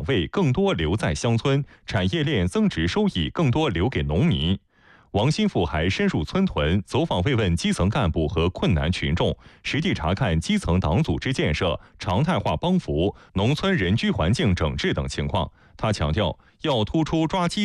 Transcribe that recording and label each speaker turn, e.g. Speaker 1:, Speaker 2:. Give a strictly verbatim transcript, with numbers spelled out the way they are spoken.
Speaker 1: 位更多留在乡村，产业链增值收益更多留给农民。王新富还深入村屯，走访慰问基层干部和困难群众，实地查看基层党组织建设、常态化帮扶、农村人居环境整治等情况。他强调，要突出抓基